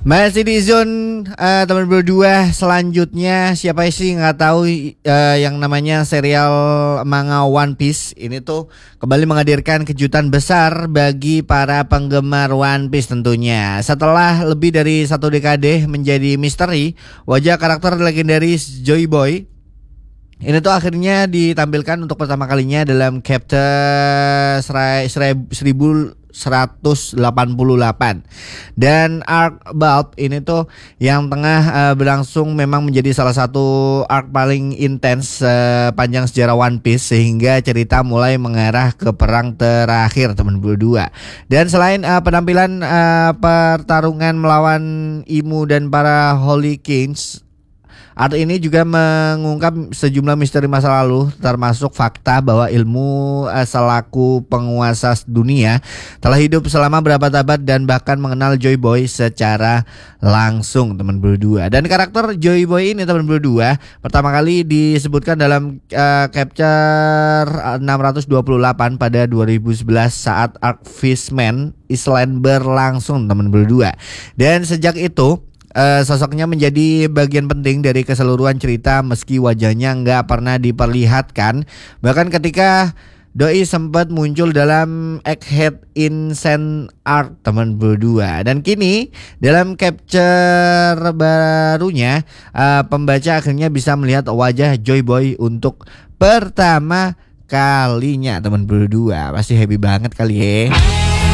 Masih di zone teman berdua selanjutnya siapa sih nggak tahu yang namanya serial manga One Piece ini tuh kembali menghadirkan kejutan besar bagi para penggemar One Piece tentunya. Setelah lebih dari satu dekade menjadi misteri, wajah karakter legendaris Joy Boy ini tuh akhirnya ditampilkan untuk pertama kalinya dalam chapter 1188. Dan arc Bulb ini tuh yang tengah berlangsung memang menjadi salah satu arc paling intens panjang sejarah One Piece, sehingga cerita mulai mengarah ke perang terakhir teman berdua. Dan selain penampilan pertarungan melawan Imu dan para Holy Kings, art ini juga mengungkap sejumlah misteri masa lalu, termasuk fakta bahwa ilmu selaku penguasa dunia telah hidup selama berabad-abad dan bahkan mengenal Joy Boy secara langsung teman berdua. Dan karakter Joy Boy ini teman berdua pertama kali disebutkan dalam chapter 628 pada 2011 saat arc Fishman Island berlangsung teman berdua. Dan sejak itu sosoknya menjadi bagian penting dari keseluruhan cerita meski wajahnya nggak pernah diperlihatkan. Bahkan ketika Doi sempat muncul dalam Egghead Insane Arc teman berdua. Dan kini dalam capture barunya pembaca akhirnya bisa melihat wajah Joy Boy untuk pertama kalinya teman berdua. Pasti happy banget kali ya.